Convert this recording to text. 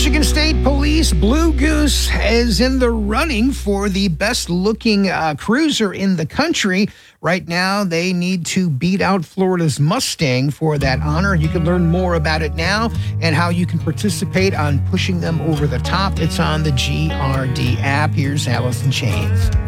Michigan State Police Blue Goose is in the running for the best-looking cruiser in the country. Right now, they need to beat out Florida's Mustang for that honor. You can learn more about it now and how you can participate on pushing them over the top. It's on the GRD app. Here's Allison Chains.